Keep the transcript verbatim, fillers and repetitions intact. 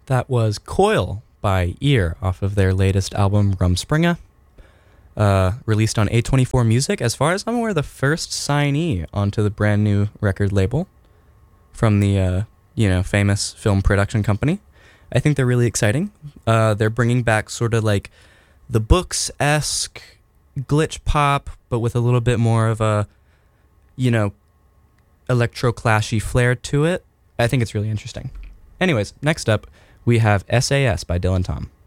That was Coil by Ear off of their latest album, Rumspringa, uh, released on A twenty-four Music. As far as I'm aware, the first signee onto the brand new record label from the, uh, you know, famous film production company. I think they're really exciting. Uh, they're bringing back sort of like the Books-esque glitch pop, but with a little bit more of a, you know, electro-clashy flair to it. I think it's really interesting. Anyways, next up, we have S A S by Dylan Tom.